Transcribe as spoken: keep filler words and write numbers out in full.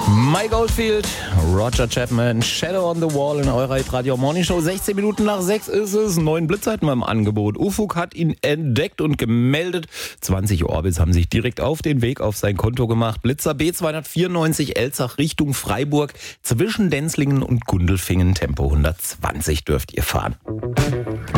Mike Oldfield, Roger Chapman, Shadow on the Wall in eurer Radio Morning Show. sechzehn Minuten nach sechs ist es. Neuen Blitz hatten wir im Angebot. Ufuk hat ihn entdeckt und gemeldet. zwanzig Orbits haben sich direkt auf den Weg auf sein Konto gemacht. Blitzer B zweihundertvierundneunzig Elzach Richtung Freiburg. Zwischen Denzlingen und Gundelfingen Tempo hundertzwanzig dürft ihr fahren.